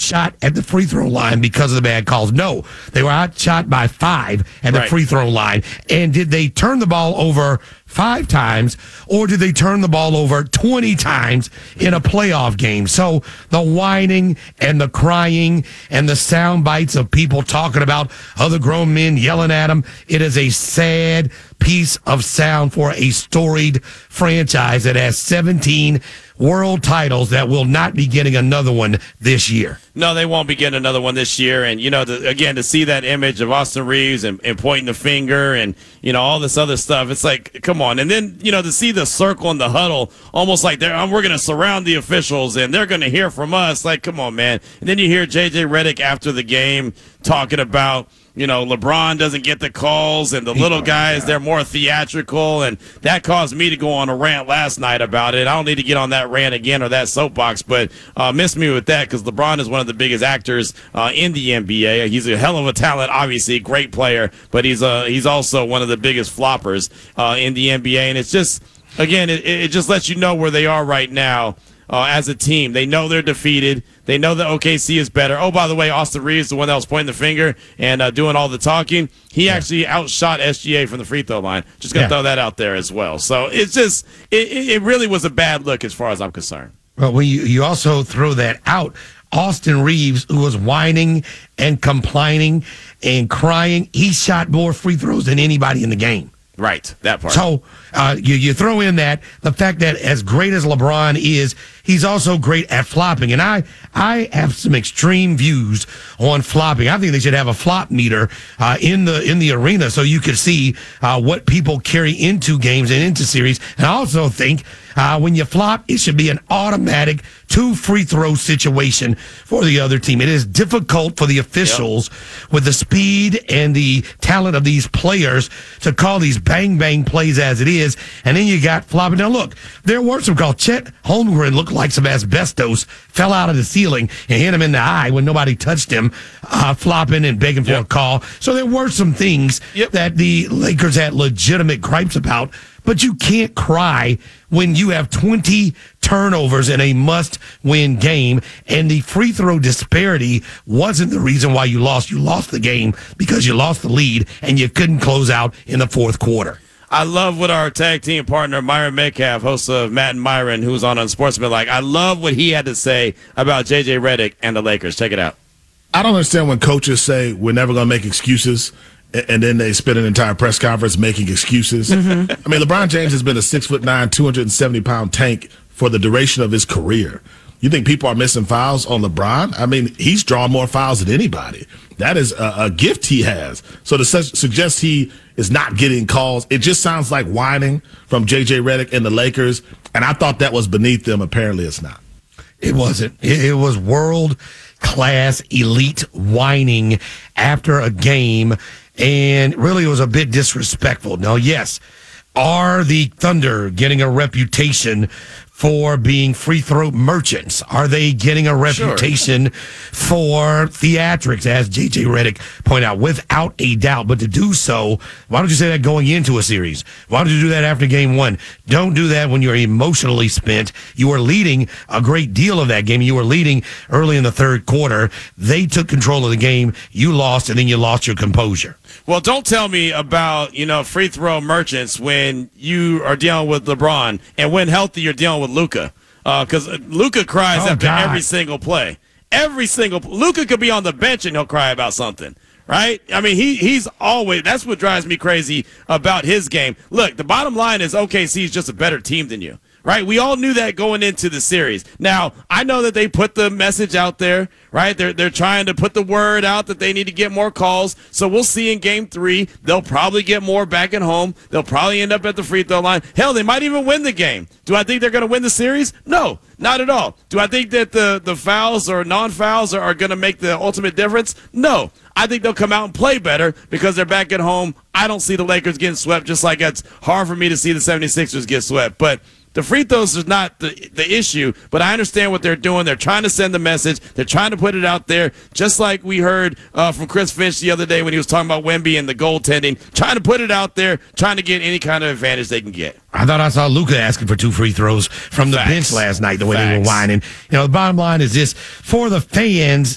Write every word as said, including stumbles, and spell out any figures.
outshot at the free throw line because of the bad calls? No, they were outshot by five at the right. free throw line. And did they turn the ball over five times, or did they turn the ball over twenty times in a playoff game? So the whining and the crying and the sound bites of people talking about other grown men yelling at them, it is a sad piece of sound for a storied franchise that has seventeen world titles that will not be getting another one this year. No, they won't be getting another one this year. And, you know, the, again, to see that image of Austin Reeves and, and pointing the finger and, you know, all this other stuff, it's like, come on. And then, you know, to see the circle and the huddle, almost like they're, we're going to surround the officials and they're going to hear from us. Like, come on, man. And then you hear J J Redick after the game talking about, you know, LeBron doesn't get the calls and the little guys, they're more theatrical. And that caused me to go on a rant last night about it. I don't need to get on that rant again or that soapbox, but uh, miss me with that because LeBron is one of the biggest actors uh, in the N B A. He's a hell of a talent, obviously, great player, but he's uh, he's also one of the biggest floppers uh, in the N B A. And it's just, again, it, it just lets you know where they are right now. Uh, as a team, they know they're defeated. They know that O K C is better. Oh, by the way, Austin Reeves, the one that was pointing the finger and uh, doing all the talking, he yeah. actually outshot S G A from the free throw line. Just gonna yeah. throw that out there as well. So it's just, it, it really was a bad look as far as I'm concerned. Well, when you you also throw that out, Austin Reeves, who was whining and complaining and crying, he shot more free throws than anybody in the game. Right, that part. So uh, you, you throw in that, the fact that as great as LeBron is, he's also great at flopping. And I I have some extreme views on flopping. I think they should have a flop meter uh, in the in the arena so you could see uh, what people carry into games and into series. And I also think uh, when you flop, it should be an automatic two free throw situation for the other team. It is difficult for the officials yep. with the speed and the talent of these players to call these bang bang plays as it is. And then you got flopping. Now look, there were some calls. Chet Holmgren looked like some asbestos fell out of the ceiling and hit him in the eye when nobody touched him, uh, flopping and begging for yep. a call. So there were some things yep. that the Lakers had legitimate gripes about. But you can't cry when you have twenty turnovers in a must-win game, and the free throw disparity wasn't the reason why you lost. You lost the game because you lost the lead, and you couldn't close out in the fourth quarter. I love what our tag team partner, Myron Metcalf, host of Matt and Myron, who's on Unsportsmanlike, I love what he had to say about J J Redick and the Lakers. Check it out. I don't understand when coaches say we're never going to make excuses, and then they spend an entire press conference making excuses. Mm-hmm. I mean, LeBron James has been a six foot nine, two hundred seventy pound tank for the duration of his career. You think people are missing fouls on LeBron? I mean, he's drawn more fouls than anybody. That is a, a gift he has. So to su- suggest he is not getting calls, it just sounds like whining from J J Redick and the Lakers. And I thought that was beneath them. Apparently it's not. It wasn't. It, it was world class elite whining after a game. And really, it was a bit disrespectful. Now, yes, are the Thunder getting a reputation for being free throw merchants? Are they getting a reputation sure. for theatrics, as J J Redick pointed out? Without a doubt. But to do so, why don't you say that going into a series? Why don't you do that after game one? Don't do that when you're emotionally spent. You were leading a great deal of that game. You were leading early in the third quarter. They took control of the game. You lost, and then you lost your composure. Well, don't tell me about, you know, free throw merchants when you are dealing with LeBron, and when healthy, you're dealing with Luka. Because uh, Luka cries oh, after God. every single play. Every single Luka could be on the bench and he'll cry about something. Right? I mean, he he's always, that's what drives me crazy about his game. Look, the bottom line is O K C is just a better team than you. Right? We all knew that going into the series. Now, I know that they put the message out there, right? They're they're trying to put the word out that they need to get more calls. So we'll see in game three. They'll probably get more back at home. They'll probably end up at the free throw line. Hell, they might even win the game. Do I think they're going to win the series? No, not at all. Do I think that the, the fouls or non-fouls are, are going to make the ultimate difference? No. I think they'll come out and play better because they're back at home. I don't see the Lakers getting swept, just like it's hard for me to see the 76ers get swept. But the free throws is not the, the issue, but I understand what they're doing. They're trying to send the message. They're trying to put it out there, just like we heard uh, from Chris Finch the other day when he was talking about Wemby and the goaltending, trying to put it out there, trying to get any kind of advantage they can get. I thought I saw Luka asking for two free throws from the Facts. bench last night, the way Facts. they were whining. You know, the bottom line is this, for the fans,